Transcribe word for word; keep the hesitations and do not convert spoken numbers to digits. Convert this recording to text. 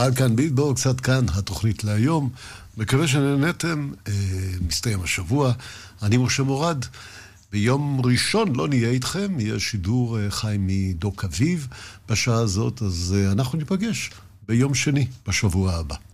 עד כאן ביטבוקס, עד כאן התוכנית להיום. מקווה שנהנתם, אה, מסתיים השבוע. אני משה מורד. ביום ראשון לא נהיה איתכם, יהיה שידור אה, חי מדוק אביב בשעה הזאת, אז אה, אנחנו ניפגש ביום שני בשבוע הבא.